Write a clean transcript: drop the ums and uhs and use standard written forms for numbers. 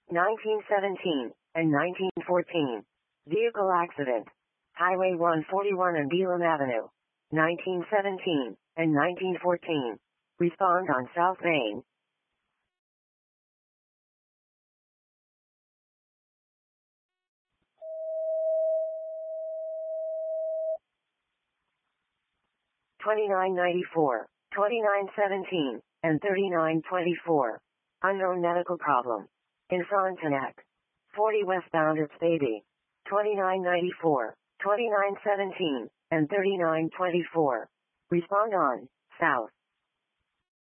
1917 and 1914. Vehicle accident. Highway 141 and Beelum Avenue. 1917 and 1914. Respond on South Main. $29.94, $29.17, and $39.24. Unknown medical problem. In Frontenac. 40 westbound at Spady. $29.94, $29.17, and $39.24. Respond on South.